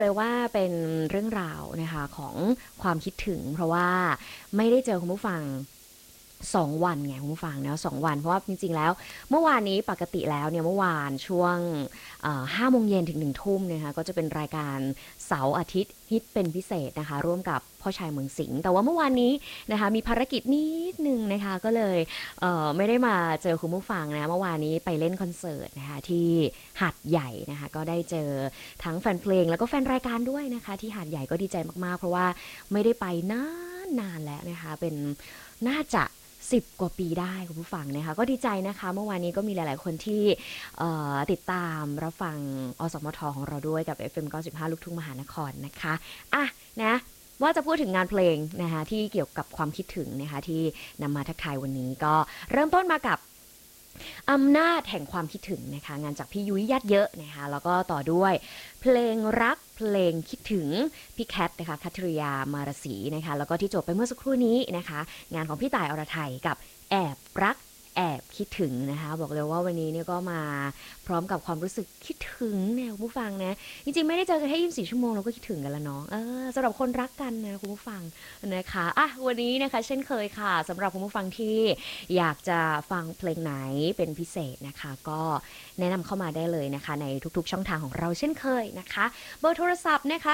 เลยว่าเป็นเรื่องราวนะคะของความคิดถึงเพราะว่าไม่ได้เจอคุณผู้ฟัง2 วันไงคุณผู้ฟังเนาะ2 วันเพราะว่าจริงๆแล้วเมื่อวานนี้ปกติแล้วเนี่ยเมื่อวานช่วง5 โมงเย็นถึง1 ทุ่มนะคะก็จะเป็นรายการเสาร์อาทิตย์ฮิตเป็นพิเศษนะคะร่วมกับพ่อชายเมืองสิงห์แต่ว่าเมื่อวานนี้นะคะมีภารกิจนิดนึงนะคะก็เลยไม่ได้มาเจอคุณผู้ฟังนะเมื่อวานนี้ไปเล่นคอนเสิร์ตนะคะที่หาดใหญ่นะคะก็ได้เจอทั้งแฟนเพลงแล้วก็แฟนรายการด้วยนะคะที่หาดใหญ่ก็ดีใจมากๆเพราะว่าไม่ได้ไปนานแล้วนะคะเป็นน่าจะ10 กว่าปีได้คุณผู้ฟังนะคะก็ดีใจนะคะเมื่อวานนี้ก็มีหลายๆคนที่ติดตามรับฟังอสมทของเราด้วยกับ FM 95ลูกทุ่งมหานครนะคะอ่ะนะว่าจะพูดถึงงานเพลงนะคะที่เกี่ยวกับความคิดถึงนะคะที่นำมาทักทายวันนี้ก็เริ่มต้นมากับอำนาจแห่งความคิดถึงนะคะงานจากพี่ยุ้ยญาติเยอะนะคะแล้วก็ต่อด้วยเพลงรักเพลงคิดถึงพี่แคทนะคะคัทริยามารสีนะคะแล้วก็ที่จบไปเมื่อสักครู่นี้นะคะงานของพี่ต่ายอรไทยกับแอบรักแอบคิดถึงนะคะบอกเลยว่าวันนี้เนี่ยก็มาพร้อมกับความรู้สึกคิดถึงแนวผู้ฟังนะจริงๆไม่ได้เจอกันแค่24 ชั่วโมงเราก็คิดถึงกันแล้วเนาะสำหรับคนรักกันนะคุณผู้ฟังนะคะอ่ะวันนี้นะคะเช่นเคยค่ะสำหรับคุณผู้ฟังที่อยากจะฟังเพลงไหนเป็นพิเศษนะคะก็แนะนำเข้ามาได้เลยนะคะในทุกๆช่องทางของเราเช่นเคยนะคะเบอร์โทรศัพท์นะคะ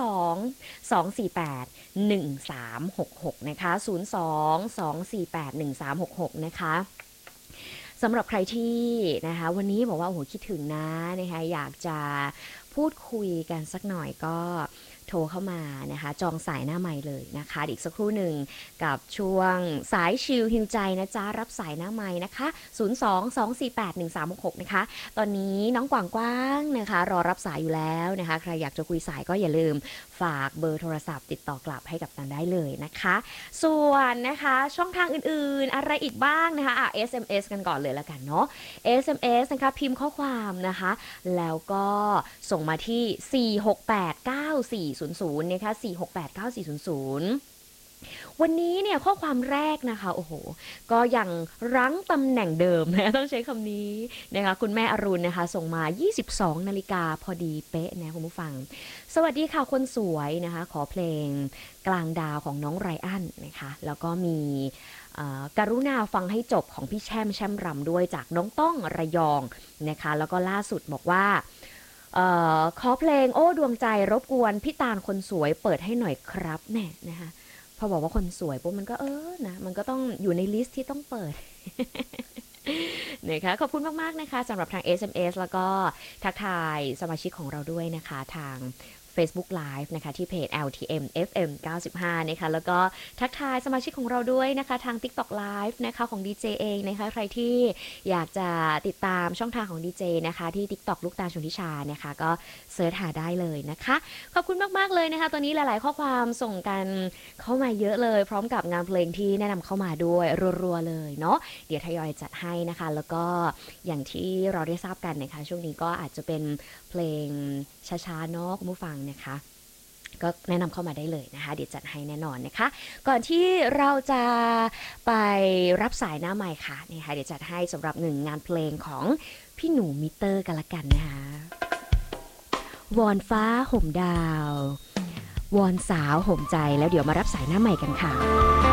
02-248-1366นะคะ02-248-1366นะคะสำหรับใครที่นะคะวันนี้บอกว่าโอ้โหคิดถึงนะนะคะอยากจะพูดคุยกันสักหน่อยก็โทรเข้ามานะคะจองสายหน้าใหม่เลยนะคะอีกสักครู่หนึ่งกับช่วงสายชิลฮิวใจนะจ๊ะรับสายหน้าใหม่นะคะ02-248-1366นะคะตอนนี้น้องกว้างๆนะคะรอรับสายอยู่แล้วนะคะใครอยากจะคุยสายก็อย่าลืมฝากเบอร์โทรศัพท์ติดต่อกลับให้กับตันได้เลยนะคะส่วนนะคะช่องทางอื่นๆอะไรอีกบ้างนะคะSMS กันก่อนเลยแล้วกันเนาะ SMS นะคะพิมพ์ข้อความนะคะแล้วก็ส่งมาที่4689400นะคะ4689400วันนี้เนี่ยข้อความแรกนะคะโอ้โหก็ยังรั้งตำแหน่งเดิมนะต้องใช้คำนี้นะคะคุณแม่อรุณนะคะส่งมา 22 นาฬิกาพอดีเป๊ะนะคุณผู้ฟังสวัสดีค่ะคนสวยนะคะขอเพลงกลางดาวของน้องไรอันนะคะแล้วก็มีกรุณาฟังให้จบของพี่แช่มรำด้วยจากน้องต้องระยองนะคะแล้วก็ล่าสุดบอกว่าขอเพลงโอ้ดวงใจรบกวนพี่ตาลคนสวยเปิดให้หน่อยครับแน่นะคะพอบอกว่าคนสวยปุ๊บมันก็นะมันก็ต้องอยู่ในลิสต์ที่ต้องเปิดนะคะขอบคุณมากๆนะคะสำหรับทาง SMS แล้วก็ทักทายสมาชิกของเราด้วยนะคะทาง Facebook Live นะคะที่เพจ LTM FM 95นะคะแล้วก็ทักทายสมาชิกของเราด้วยนะคะทาง TikTok Live นะคะของ DJ เองนะคะใครที่อยากจะติดตามช่องทางของ DJ นะคะที่ TikTok ลูกตาลชนทิชานะคะก็เสิร์ชหาได้เลยนะคะขอบคุณมากๆเลยนะคะตอนนี้หลายๆข้อความส่งกันเข้ามาเยอะเลยพร้อมกับงานเพลงที่แนะนำเข้ามาด้วยรัวๆเลยเนาะเดี๋ยวทยอยจัดให้นะคะแล้วก็อย่างที่เราได้ทราบกันนะคะช่วงนี้ก็อาจจะเป็นเพลงช้าๆเนาะคุณผู้ฟังนะคะก็แนะนำเข้ามาได้เลยนะคะเดี๋ยวจัดให้แน่นอนนะคะก่อนที่เราจะไปรับสายหน้าใหม่ค่ะนะคะเดี๋ยวจัดให้สำหรับ1 งานเพลงของพี่หนูมิเตอร์กันละกันนะคะวอนฟ้าห่มดาววอนสาวห่มใจแล้วเดี๋ยวมารับสายหน้าใหม่กันค่ะ